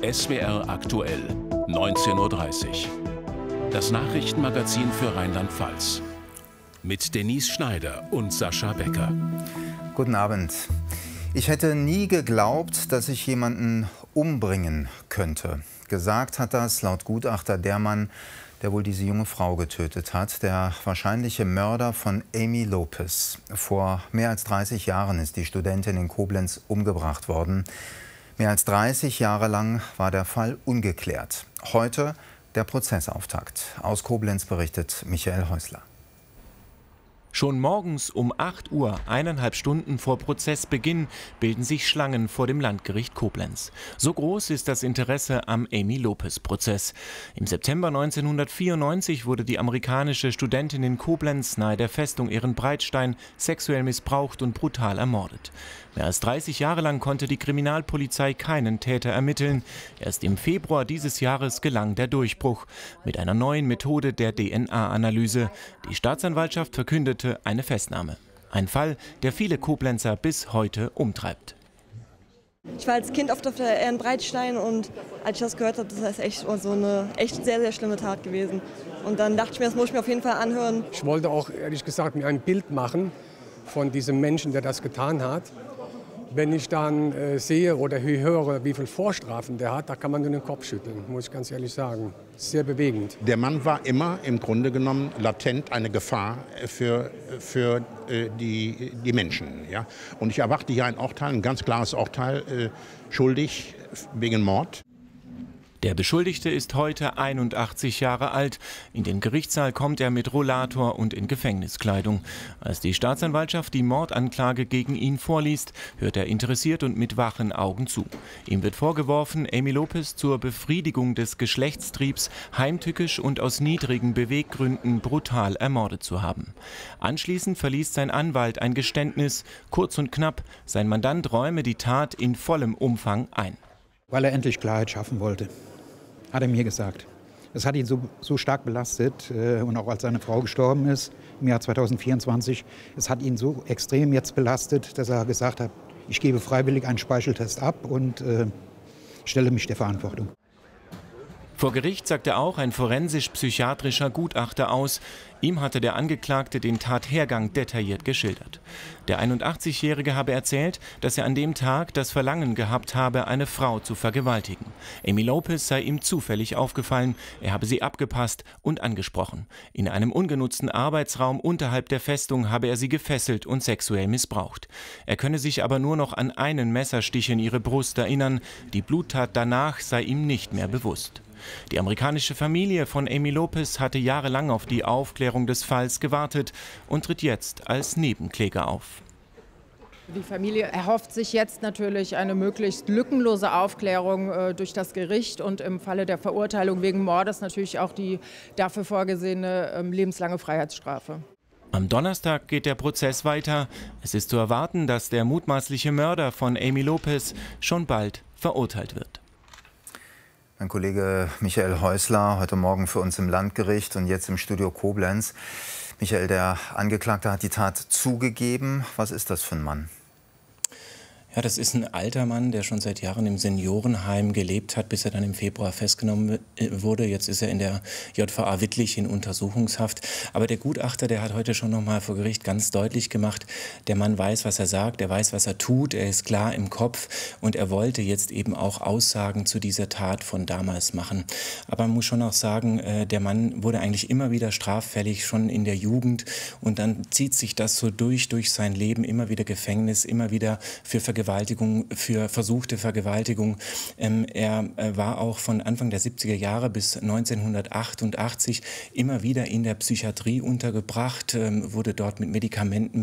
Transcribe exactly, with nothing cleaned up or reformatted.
S W R aktuell, neunzehn Uhr dreißig. Das Nachrichtenmagazin für Rheinland-Pfalz. Mit Denise Schneider und Sascha Becker. Guten Abend. Ich hätte nie geglaubt, dass ich jemanden umbringen könnte. Gesagt hat das laut Gutachter der Mann, der wohl diese junge Frau getötet hat, der wahrscheinliche Mörder von Amy Lopez. Vor mehr als dreißig Jahren ist die Studentin in Koblenz umgebracht worden. Mehr als dreißig Jahre lang war der Fall ungeklärt. Heute der Prozessauftakt. Aus Koblenz berichtet Michael Häusler. Schon morgens um acht Uhr, eineinhalb Stunden vor Prozessbeginn, bilden sich Schlangen vor dem Landgericht Koblenz. So groß ist das Interesse am Amy-Lopez-Prozess. Im September neunzehnhundertvierundneunzig wurde die amerikanische Studentin in Koblenz nahe der Festung Ehrenbreitstein sexuell missbraucht und brutal ermordet. Mehr als dreißig Jahre lang konnte die Kriminalpolizei keinen Täter ermitteln. Erst im Februar dieses Jahres gelang der Durchbruch mit einer neuen Methode der D N A-Analyse. Die Staatsanwaltschaft verkündete eine Festnahme. Ein Fall, der viele Koblenzer bis heute umtreibt. Ich war als Kind oft auf der Ehrenbreitstein und als ich das gehört habe, das ist echt so eine echt sehr, sehr schlimme Tat gewesen. Und dann dachte ich mir, das muss ich mir auf jeden Fall anhören. Ich wollte auch, ehrlich gesagt, mir ein Bild machen von diesem Menschen, der das getan hat. Wenn ich dann äh, sehe oder höre, wie viele Vorstrafen der hat, da kann man nur den Kopf schütteln, muss ich ganz ehrlich sagen. Sehr bewegend. Der Mann war immer im Grunde genommen latent eine Gefahr für, für äh, die, die Menschen. Ja? Und ich erwarte hier ein Urteil, ein ganz klares Urteil, äh, schuldig wegen Mord. Der Beschuldigte ist heute einundachtzig Jahre alt. In den Gerichtssaal kommt er mit Rollator und in Gefängniskleidung. Als die Staatsanwaltschaft die Mordanklage gegen ihn vorliest, hört er interessiert und mit wachen Augen zu. Ihm wird vorgeworfen, Amy Lopez zur Befriedigung des Geschlechtstriebs heimtückisch und aus niedrigen Beweggründen brutal ermordet zu haben. Anschließend verliest sein Anwalt ein Geständnis. Kurz und knapp, sein Mandant räume die Tat in vollem Umfang ein. Weil er endlich Klarheit schaffen wollte, hat er mir gesagt. Es hat ihn so, so stark belastet äh, und auch als seine Frau gestorben ist im Jahr zweitausendvierundzwanzig, es hat ihn so extrem jetzt belastet, dass er gesagt hat, ich gebe freiwillig einen Speicheltest ab und äh, stelle mich der Verantwortung. Vor Gericht sagte auch ein forensisch-psychiatrischer Gutachter aus. Ihm hatte der Angeklagte den Tathergang detailliert geschildert. Der einundachtzigjährige habe erzählt, dass er an dem Tag das Verlangen gehabt habe, eine Frau zu vergewaltigen. Amy Lopez sei ihm zufällig aufgefallen, er habe sie abgepasst und angesprochen. In einem ungenutzten Arbeitsraum unterhalb der Festung habe er sie gefesselt und sexuell missbraucht. Er könne sich aber nur noch an einen Messerstich in ihre Brust erinnern. Die Bluttat danach sei ihm nicht mehr bewusst. Die amerikanische Familie von Amy Lopez hatte jahrelang auf die Aufklärung des Falls gewartet und tritt jetzt als Nebenkläger auf. Die Familie erhofft sich jetzt natürlich eine möglichst lückenlose Aufklärung äh, durch das Gericht und im Falle der Verurteilung wegen Mordes natürlich auch die dafür vorgesehene äh, lebenslange Freiheitsstrafe. Am Donnerstag geht der Prozess weiter. Es ist zu erwarten, dass der mutmaßliche Mörder von Amy Lopez schon bald verurteilt wird. Mein Kollege Michael Häusler, heute Morgen für uns im Landgericht und jetzt im Studio Koblenz. Michael, der Angeklagte hat die Tat zugegeben. Was ist das für ein Mann? Ja, das ist ein alter Mann, der schon seit Jahren im Seniorenheim gelebt hat, bis er dann im Februar festgenommen wurde. Jetzt ist er in der J V A Wittlich in Untersuchungshaft. Aber der Gutachter, der hat heute schon noch mal vor Gericht ganz deutlich gemacht, der Mann weiß, was er sagt, er weiß, was er tut, er ist klar im Kopf und er wollte jetzt eben auch Aussagen zu dieser Tat von damals machen. Aber man muss schon auch sagen, der Mann wurde eigentlich immer wieder straffällig, schon in der Jugend, und dann zieht sich das so durch, durch sein Leben, immer wieder Gefängnis, immer wieder für Vergewaltigung. Vergewaltigung, für versuchte Vergewaltigung. Ähm, er äh, war auch von Anfang der siebziger Jahre bis neunzehnhundertachtundachtzig immer wieder in der Psychiatrie untergebracht, ähm, wurde dort mit Medikamenten